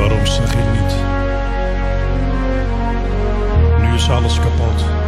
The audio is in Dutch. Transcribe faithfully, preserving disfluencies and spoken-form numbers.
Waarom zeg je niet? Nu is alles kapot.